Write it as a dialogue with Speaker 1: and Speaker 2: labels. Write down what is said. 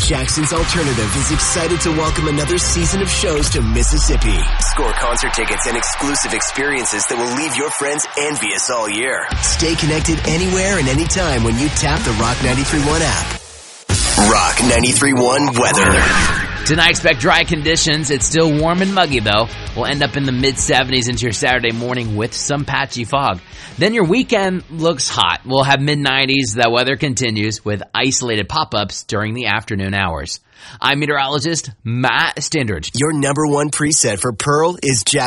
Speaker 1: Jackson's Alternative is excited to welcome another season of shows to Mississippi. Score concert tickets and exclusive experiences that will leave your friends envious all year. Stay connected anywhere and anytime when you tap the Rock 93.1 app. Rock 93.1 weather.
Speaker 2: Tonight, expect dry conditions. It's still warm and muggy, though. We'll end up in the mid-70s into your Saturday morning with some patchy fog. Then your weekend looks hot. We'll have mid-90s. The weather continues with isolated pop-ups during the afternoon hours. I'm meteorologist Matt Standridge.
Speaker 1: Your number one preset for Pearl is Jackson.